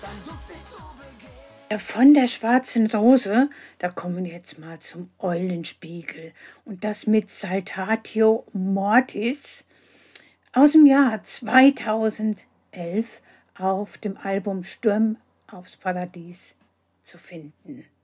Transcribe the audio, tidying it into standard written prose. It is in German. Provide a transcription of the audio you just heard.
Ja, von der Schwarzen Rose, da kommen wir jetzt mal zum Eulenspiegel und das mit Saltatio Mortis aus dem Jahr 2011 auf dem Album Sturm aufs Paradies zu finden.